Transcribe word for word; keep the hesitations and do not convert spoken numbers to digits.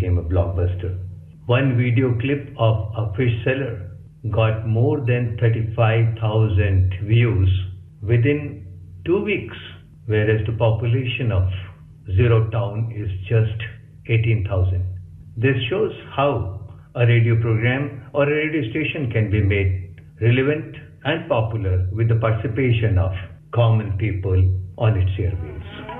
became a blockbuster. One video clip of a fish seller got more than thirty-five thousand views within two weeks, whereas the population of Zero Town is just eighteen thousand. This shows how a radio program or a radio station can be made relevant and popular with the participation of common people on its airwaves.